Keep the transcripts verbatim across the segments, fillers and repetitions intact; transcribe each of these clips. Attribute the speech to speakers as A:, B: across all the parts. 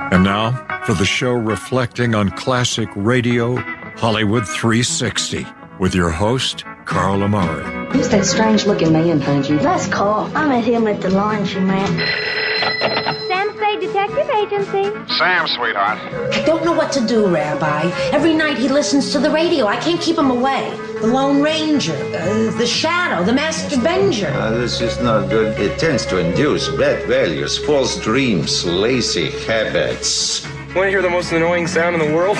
A: And now, for the show reflecting on classic radio, Hollywood three sixty, with your host, Carl Amari.
B: Who's that strange-looking man, Punji?
C: That's Carl. I met him at the laundromat.
D: Sam Spade Detective Agency.
E: Sam, sweetheart.
F: I don't know what to do, Rabbi. Every night he listens to the radio. I can't keep him away. The Lone Ranger, uh, the Shadow, the Master Avenger.
G: Uh, this is not good. It tends to induce bad values, false dreams, lazy habits.
H: Want to hear the most annoying sound in the world?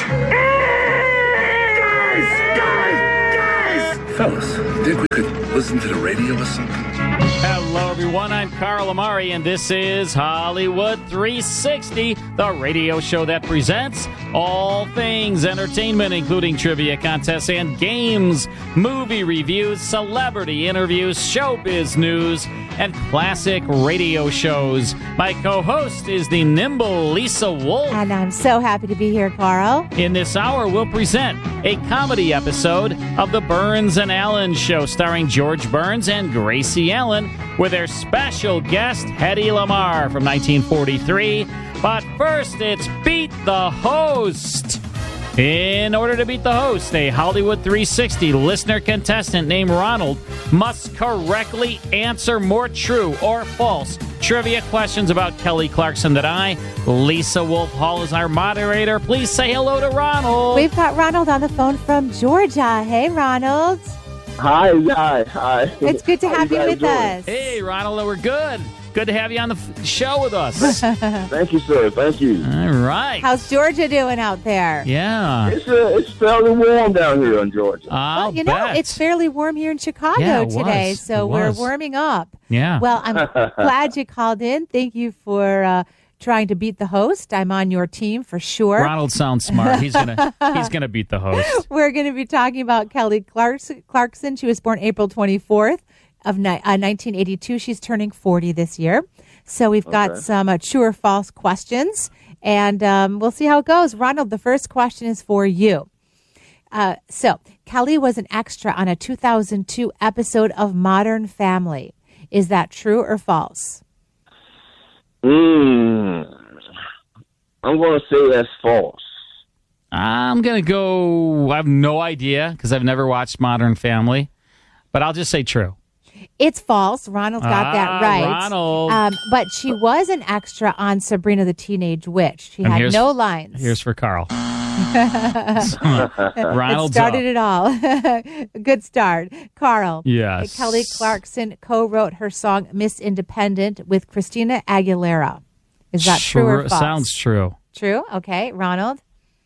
I: Guys! Guys! Guys! Fellas, think we could listen to the radio or something?
J: Hello, everyone. I'm Carl Amari, and this is Hollywood three sixty, the radio show that presents all things entertainment, including trivia contests and games, movie reviews, celebrity interviews, showbiz news, and classic radio shows. My co-host is the nimble Lisa Wolf.
K: And I'm so happy to be here, Carl.
J: In this hour, we'll present a comedy episode of The Burns and Allen Show, starring George Burns and Gracie Allen, with their special guest, Hedy Lamarr, from nineteen forty-three. But first, it's Beat the Host. In order to beat the host, a Hollywood three sixty listener contestant named Ronald must correctly answer more true or false trivia questions about Kelly Clarkson that I, Lisa Wolf Hall, is our moderator. Please say hello to Ronald.
K: We've got Ronald on the phone from Georgia. Hey, Ronald.
L: Hi, hi, hi.
K: It's good to have you, you with doing? us.
J: Hey, Ronald, we're good. Good to have you on the f- show with us.
L: Thank you, sir. Thank you.
J: All right.
K: How's Georgia doing out there?
J: Yeah.
L: It's uh, it's fairly warm down here in Georgia.
J: I'll
K: well, you
J: bet.
K: know, it's fairly warm here in Chicago
J: yeah, it
K: today,
J: was.
K: so
J: it
K: we're
J: was.
K: warming up.
J: Yeah.
K: Well, I'm glad you called in. Thank you for uh, trying to beat the host. I'm on your team for sure.
J: Ronald sounds smart. He's gonna he's gonna beat the host.
K: We're going to be talking about Kelly Clarkson. She was born April twenty-fourth of ni- uh, nineteen eighty-two. She's turning forty this year. So we've got okay. some uh, true or false questions, and um, we'll see how it goes. Ronald, the first question is for you. Uh, so Kelly was an extra on a two thousand two episode of Modern Family. Is that true or false?
L: Mm, I'm going to say that's false.
J: I'm going to go, I have no idea because I've never watched Modern Family, but I'll just say true.
K: It's false. Ronald got
J: ah,
K: that right.
J: Ronald.
K: Um, but she was an extra on Sabrina the Teenage Witch. She
J: and
K: had no lines.
J: Here's for Carl.
K: Ronald started it all. Good start. Carl.
J: Yes.
K: Kelly Clarkson co-wrote her song Miss Independent with Christina Aguilera. Is that
J: sure,
K: true or false?
J: Sounds true.
K: True? Okay. Ronald?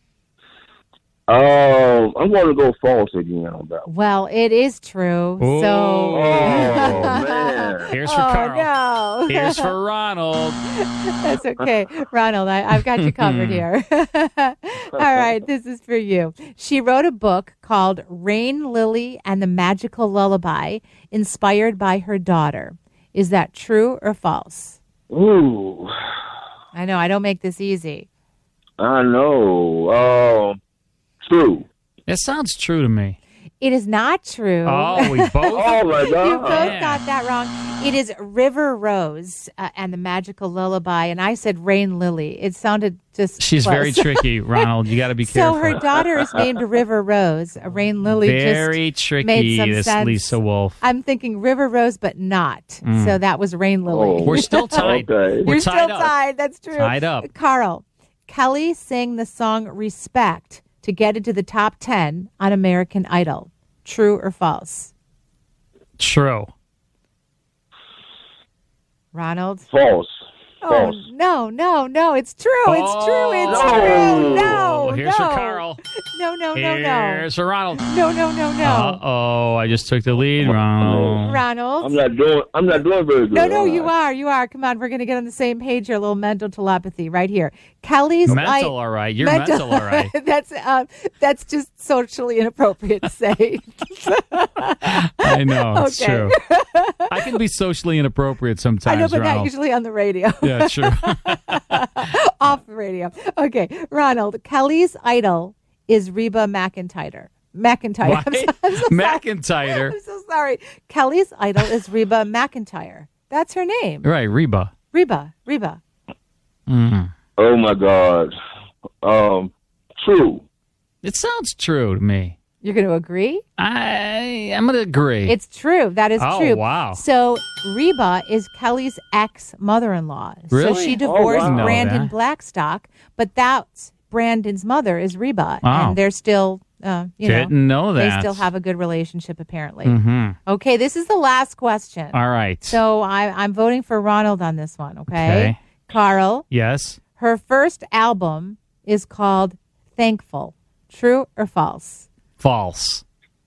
L: Um, I'm going to go false again on that one.
K: Well, it is true.
J: Oh,
K: so,
L: oh man.
J: Here's for
K: oh,
J: Carl.
K: No.
J: Here's for Ronald.
K: That's okay. Ronald, I, I've got you covered here. All right, this is for you. She wrote a book called Rain Lily and the Magical Lullaby, inspired by her daughter. Is that true or false?
L: Ooh.
K: I know, I don't make this easy.
L: I know. Uh, true.
J: It sounds true to me.
K: It is not true.
J: Oh, we both.
L: Oh my God!
K: You both yeah. got that wrong. It is River Rose uh, and the Magical Lullaby, and I said Rain Lily. It sounded just.
J: She's
K: close.
J: very tricky, Ronald. You got to be careful.
K: So her daughter is named River Rose. Rain Lily.
J: Very
K: just
J: tricky.
K: Made some
J: this
K: sense.
J: Lisa Wolf.
K: I'm thinking River Rose, but not. Mm. So that was Rain Lily.
L: Oh.
J: We're still tied.
L: Okay.
J: We're
K: You're
J: tied
K: still
J: up.
K: tied. That's true.
J: Tied up.
K: Carl, Kelly sang the song "Respect" to get into the top ten on American Idol. True or false?
J: True.
K: Ronald?
L: False.
K: Oh,
L: False.
K: no, no, no. It's true.
J: Oh,
K: it's true. It's
L: no.
K: true. No,
J: well, here's
K: no.
J: for Carl.
K: No, no, no, no.
J: Here's for Ronald.
K: No, no, no, no.
J: Uh-oh, I just took the lead, Ronald.
K: Ronald?
L: I'm not doing. I'm not doing very good.
K: No, no, you are. You are. Come on, we're going to get on the same page here. A little mental telepathy right here. Kelly's
J: mental,
K: I,
J: all right. You're
K: mental,
J: mental, all right.
K: that's uh, that's just socially inappropriate to say.
J: I know. It's
K: okay.
J: true. I can be socially inappropriate sometimes,
K: I know, but
J: Ronald.
K: not usually on the radio.
J: Yeah, true.
K: Off the radio. Okay, Ronald. Kelly's idol is Reba McEntire. McEntire. I'm so, I'm so
J: McEntire.
K: I'm so sorry. Kelly's idol is Reba McEntire. That's her name.
J: Right, Reba.
K: Reba. Reba.
J: Mm-hmm.
L: Oh, my God. Um, true.
J: It sounds true to me.
K: You're going to agree?
J: I, I'm going to agree.
K: It's true. That is
J: oh,
K: true.
J: wow.
K: So Reba is Kelly's ex-mother-in-law.
J: Really?
K: So she divorced
L: oh, wow.
K: Brandon
J: that.
K: Blackstock, but that's Brandon's mother is Reba.
J: Wow.
K: And they're still, uh, you
J: Didn't
K: know,
J: know that.
K: they still have a good relationship, apparently.
J: Mm-hmm.
K: Okay, this is the last question.
J: All right.
K: So I, I'm voting for Ronald on this one, okay?
J: Okay.
K: Carl,
J: Yes.
K: her first album is called Thankful. True or false?
J: False.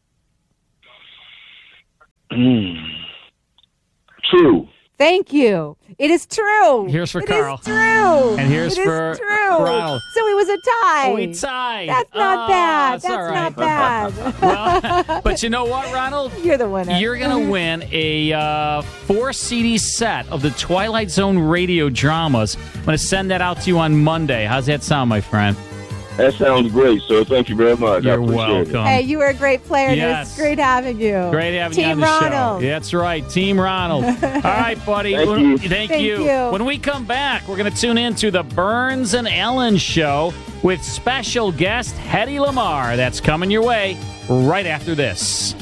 L: Mm. True.
K: Thank you. It is true.
J: Here's for
K: It
J: Carl.
K: is true.
J: And here's
K: It is
J: for
K: true.
J: Ronald.
K: So it was a tie.
J: We tied.
K: That's not
J: Oh,
K: bad.
J: that's
K: That's
J: all right.
K: not bad.
J: Well, but you know what, Ronald?
K: You're the winner.
J: You're going to win a uh, four C D set of the Twilight Zone radio dramas. I'm going to send that out to you on Monday. How's that sound, my friend?
L: That sounds great, sir. Thank you very much. I
J: You're
L: appreciate
J: welcome.
L: it.
K: Hey, you were a great player. and It
J: Yes.
K: was great having you.
J: Great having
K: Team
J: you on the
K: Ronald.
J: show. That's right, Team Ronald. All right, buddy.
L: Thank you.
J: Thank,
K: Thank
J: you.
K: you.
J: When we come back, we're going to tune in to the Burns and Ellen Show with special guest Hedy Lamarr. That's coming your way right after this.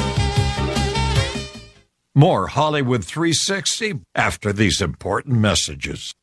A: More Hollywood three sixty after these important messages.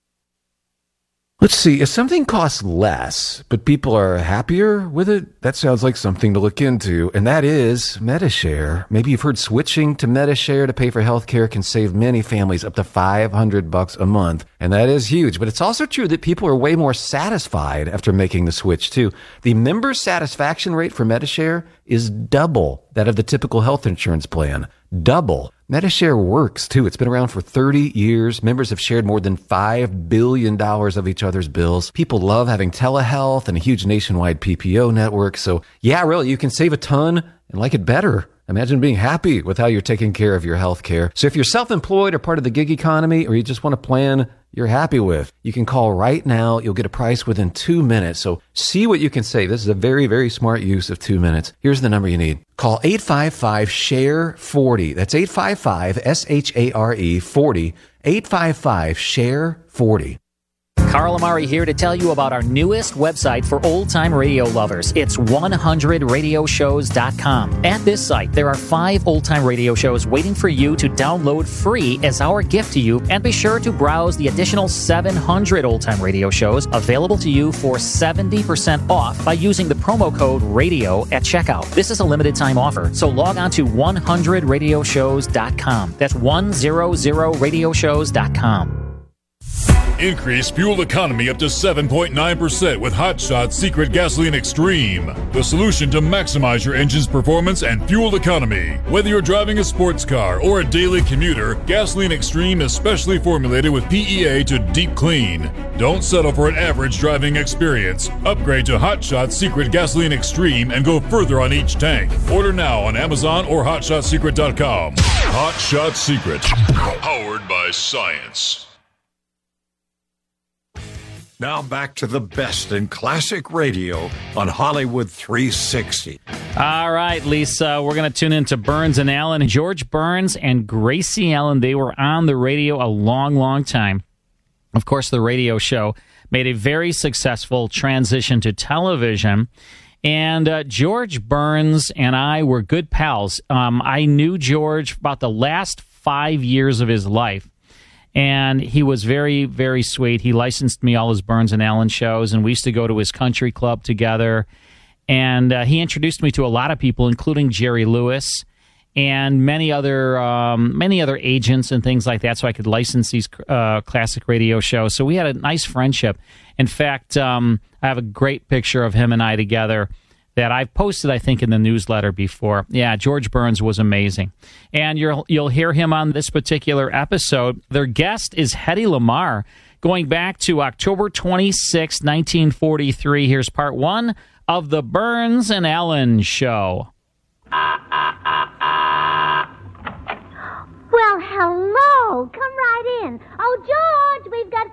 E: Let's see, if something costs less, but people are happier with it, that sounds like something to look into, and that is Medi-Share. Maybe you've heard switching to Medi-Share to pay for healthcare can save many families up to five hundred bucks a month, and that is huge. But it's also true that people are way more satisfied after making the switch, too. The member satisfaction rate for Medi-Share is double that of the typical health insurance plan. Double. Medi-Share works, too. It's been around for thirty years. Members have shared more than five billion dollars of each other's bills. People love having telehealth and a huge nationwide P P O network. So, yeah, really, you can save a ton and like it better. Imagine being happy with how you're taking care of your health care. So if you're self-employed or part of the gig economy, or you just want a plan you're happy with, you can call right now. You'll get a price within two minutes. So see what you can save. This is a very, very smart use of two minutes. Here's the number you need. Call eight five five, S H A R E, forty. That's eight five five, S H A R E, forty. eight five five, S H A R E, forty.
M: Carl Amari here to tell you about our newest website for old-time radio lovers. It's one hundred radio shows dot com. At this site, there are five old-time radio shows waiting for you to download free as our gift to you, and be sure to browse the additional seven hundred old-time radio shows available to you for seventy percent off by using the promo code RADIO at checkout. This is a limited-time offer, so log on to one hundred radio shows dot com. That's one hundred radio shows dot com.
N: Increase fuel economy up to seven point nine percent with Hot Shot Secret Gasoline Extreme, the solution to maximize your engine's performance and fuel economy. Whether you're driving a sports car or a daily commuter, Gasoline Extreme is specially formulated with P E A to deep clean. Don't settle for an average driving experience. Upgrade to Hot Shot Secret Gasoline Extreme and go further on each tank. Order now on Amazon or hot shot secret dot com. Hot Shot Secret, powered by science.
A: Now back to the best in classic radio on Hollywood three sixty.
J: All right, Lisa, we're going to tune into Burns and Allen. George Burns and Gracie Allen, they were on the radio a long, long time. Of course, the radio show made a very successful transition to television. And uh, George Burns and I were good pals. Um, I knew George about the last five years of his life. And he was very, very sweet. He licensed me all his Burns and Allen shows, and we used to go to his country club together. And uh, he introduced me to a lot of people, including Jerry Lewis and many other um, many other agents and things like that, so I could license these uh, classic radio shows. So we had a nice friendship. In fact, um, I have a great picture of him and I together that I've posted, I think, in the newsletter before. Yeah, George Burns was amazing. And you'll, you'll hear him on this particular episode. Their guest is Hedy Lamarr, going back to October twenty-sixth, nineteen forty-three. Here's part one of the Burns and Allen Show.
D: Well, hello. Come right in. Oh, George, we've got